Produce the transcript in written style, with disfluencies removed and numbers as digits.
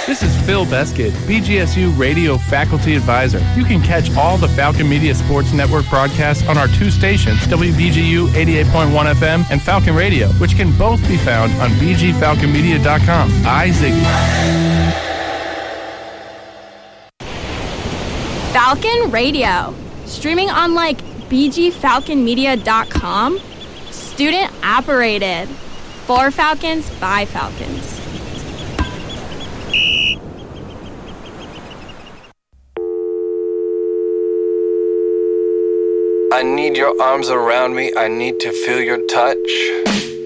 This is Phil Beskid, BGSU Radio Faculty Advisor. You can catch all the Falcon Media Sports Network broadcasts on our two stations, WBGU 88.1 FM and Falcon Radio, which can both be found on bgfalconmedia.com. Ziggy. Falcon Radio, streaming on bgfalconmedia.com. Student operated. For Falcons, by Falcons. I need your arms around me. I need to feel your touch.